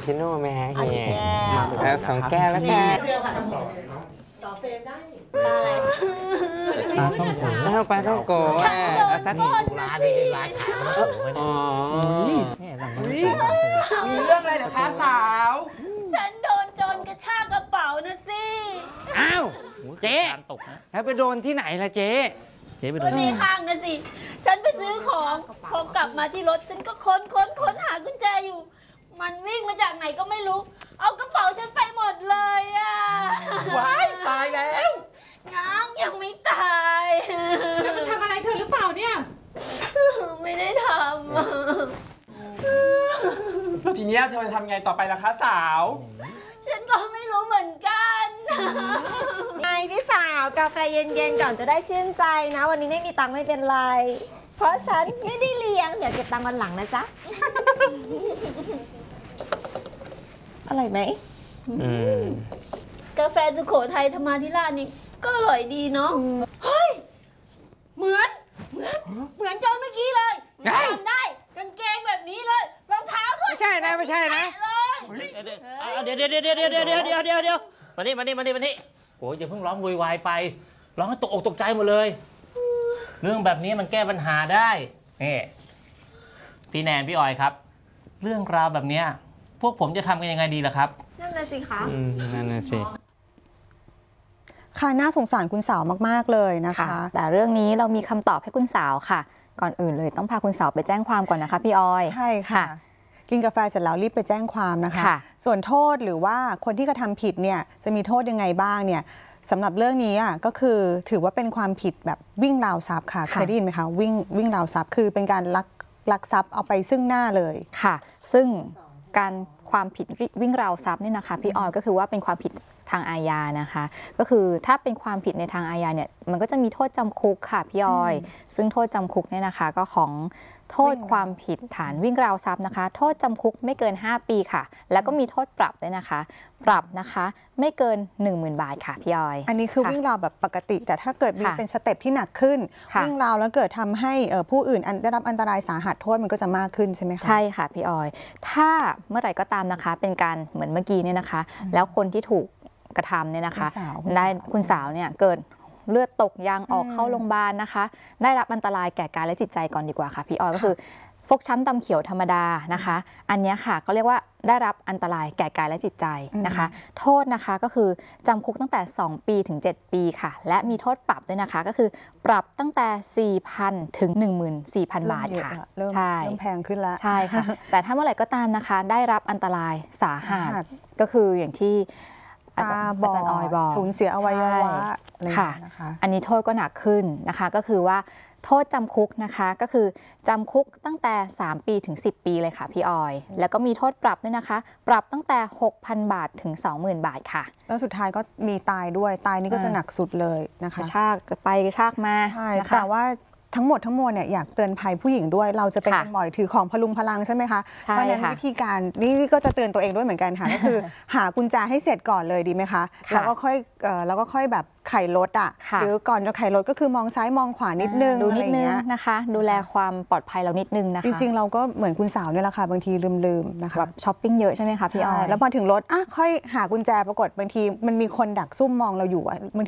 ชิโน่ไหมฮะเฮียแล้ว 2 แก้วแล้วกันต่อเฟรมได้นี่อะไรปลาต้องโกแล้วปลาท่องโกะเอาสักร้านนี้ร้านขายปลาต้องโกไว้อ๋เนี่ยอเนี่ยหลังมันมีเรื่องอะไรเหรอคะสาวฉันโดนโจรกระชากกระเป๋านะสิอ้าวเจ๊การตกนะแล้วไปโดนที่ไหนล่ะเจ๊เจ๊ไปดูก็ในห้างนะสิ ฉันไปซื้อของพอกลับมาที่รถฉันก็ค้นหากุญแจอยู่ มันวิ่งมาจากไหนก็ไม่รู้ เอากระเป๋าฉันไปหมดเลยอ่ะว้ายตายแล้วยังไม่ตายแล้วมันทำอะไรเธอหรือเปล่าเนี่ยไม่ได้ทำอะแล้วทีเนี้ยเธอทำไงต่อไปล่ะคะสาวฉันก็ไม่รู้เหมือนกันไงพี่สาวกาแฟเย็นๆก่อนจะได้ชื่นใจนะ วันนี้ไม่มีตังค์ไม่เป็นไร เพราะฉันไม่ได้เลี้ยง เดี๋ยวเก็บตังค์วันหลังนะจ๊ะ อร่อยไหมอืมกาแฟสุโขทัยธรรมาธิราชนี่ก็อร่อยดีเนาะ เฮ้ย เหมือนโจรเมื่อกี้เลยจำได้กางเกงแบบนี้เลยรองเท้าด้วยไม่ใช่นะไม่ใช่นะเลยเดี๋ยวมานี่โอ้ยอย่าเพิ่งร้องวุ่นวายไปร้องให้ตกอกตกใจหมดเลย เรื่องแบบนี้มันแก้ปัญหาได้นี่พี่แนนพี่ออยครับ เรื่องราวแบบเนี้ยพวกผมจะทำกันยังไงดีล่ะครับนั่นน่ะสิคะนั่นน่ะสิค่ะน่าสงสารคุณสาวมากๆเลยนะคะแต่เรื่องนี้เรามีคำตอบให้คุณสาวค่ะ ก่อนอื่นเลยต้องพาคุณสาวไปแจ้งความก่อนนะคะพี่ออยใช่ค่ะ กินกาแฟเสร็จแล้วรีบไปแจ้งความนะคะค่ะส่วนโทษหรือว่าคนที่กระทำผิดเนี่ยจะมีโทษยังไงบ้างเนี่ยสำหรับเรื่องนี้ก็คือถือว่าเป็นความผิดแบบวิ่งราวทรัพย์ค่ะเคยได้ยินไหมคะวิ่งราวทรัพย์คือเป็นการลักทรัพย์เอาไปซึ่งหน้าเลยค่ะ ซึ่งการความผิดวิ่งราวทรัพย์เนี่ยนะคะพี่ออยก็คือว่าเป็นความผิดทางอาญานะคะ ก็คือถ้าเป็นความผิดในทางอาญาเนี่ยมันก็จะมีโทษจำคุกค่ะพี่ออย ซึ่งโทษจำคุกเนี่ยนะคะก็ของโทษความผิดฐานวิ่งราวทรัพย์นะคะ โทษจำคุกไม่เกิน 5 ปีค่ะ แล้วก็มีโทษปรับด้วยนะคะ ปรับนะคะไม่เกิน 10,000 บาทค่ะพี่ออยอันนี้คือวิ่งราวแบบปกติ แต่ถ้าเกิดมีค่ะเป็นสเต็ปที่หนักขึ้นค่ะวิ่งราวแล้วเกิดทำให้ผู้อื่นได้รับอันตรายสาหัสโทษมันก็จะมากขึ้นใช่ไหมคะใช่ค่ะพี่ออย ถ้าเมื่อไหร่ก็ตามนะคะ เป็นการเหมือนเมื่อกี้เนี่ยนะคะ แล้วคนที่ถูกกระทำเนี่ยนะคะ ได้คุณสาวเนี่ยเกิดเลือดตกยางออกเข้าโรงพยาบาลนะคะ ได้รับอันตรายแก่กายและจิตใจก่อนดีกว่าค่ะพี่ออยก็คือฟกช้ำดำเขียวธรรมดานะคะ อันนี้ค่ะก็เรียกว่าได้รับอันตรายแก่กายและจิตใจนะคะ โทษนะคะก็คือจำคุกตั้งแต่ 2 ปีถึง 7 ปีค่ะ และมีโทษปรับด้วยนะคะ ก็คือปรับตั้งแต่ 4,000 ถึง 14,000 บาทค่ะเริ่มใช่แพงขึ้นแล้วใช่ค่ะ แต่ถ้าเมื่อไหร่ก็ตามนะคะ ได้รับอันตรายสาหัสก็คืออย่างที่อาจารย์ออยบอกสูญเสียอวัยวะอะไรค่ะนะคะอันนี้โทษก็หนักขึ้นนะคะ ก็คือว่าโทษจำคุกนะคะก็คือจำคุกตั้งแต่ 3 ปีถึง 10 ปีเลยค่ะพี่ออย แล้วก็มีโทษปรับด้วยนะคะ ปรับตั้งแต่ 6,000 บาทถึง 20,000 บาทค่ะแล้วสุดท้ายก็มีตายด้วยตายนี่ก็จะหนักสุดเลยนะกคะระชากไปกระชากมาใช่นะคะแต่ว่าทั้งหมดทั้งมวลเนี่ยอยากเตือนภัยผู้หญิงด้วยเราจะเป็นค่ะกันบ่อยถือของพลุงพลังใช่ไหมคะใช่เพราะฉะนั้นค่ะวิธีการนี่ก็จะเตือนตัวเองด้วยเหมือนกันค่ะ ก็คือหากุญแจให้เสร็จก่อนเลยดีไหมคะค่ะแล้วก็ค่อยแบบไขรถอ่ะค่ะหรือก่อนจะไขรถก็คือมองซ้ายมองขวานิดนึงดูอะไรนิอดย่างนึงเงี้ยนะคะ ดูแลความปลอดภัยเรานิดนึงนะคะจริงๆ เราก็เหมือนคุณสาวเนี่ยแหละค่ะบางทีลืมๆนะคะแบบช้อปปิ้งเยอะใช่ไหมคะพี่ออยแล้วพอถึงรถค่อยหากุญแจปรากฏบางทีมันมีคนดักซุ่มมองเราอยู่อะบางที